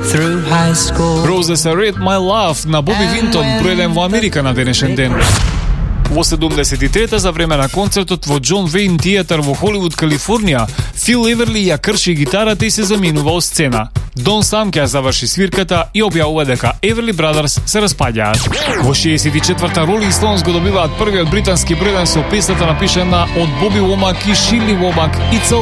through high school. Roses Read My Love на Боби Винтон проеден во Америка на денешен ден. Во 73-та за време на концертот во Джон Вейн театар во Холивуд, Калифорнија, Фил Еверли ја крши гитарата и се заминува од сцена. Дон сам ќе заврши свирката и објавува дека Everly Brothers се распаѓаат. Во 64-та Rolling Stones го добиваат првиот британски бројден со песната напишана од Боби Вомак и Шили Вомак, It's